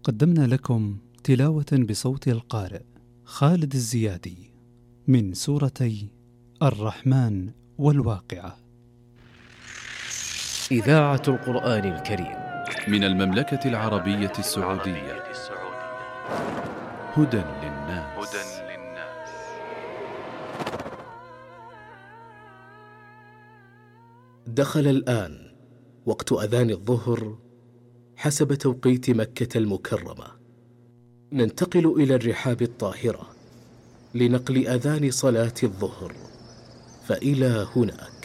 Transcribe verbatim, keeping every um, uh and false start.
قدمنا لكم تلاوة بصوت القارئ خالد الزيادي من سورتي الرحمن والواقعة. إذاعة القرآن الكريم من المملكة العربية السعودية. هدى للناس. دخل الآن وقت أذان الظهر حسب توقيت مكة المكرمة. ننتقل إلى الرحاب الطاهرة لنقل أذان صلاة الظهر، فإلى هناك.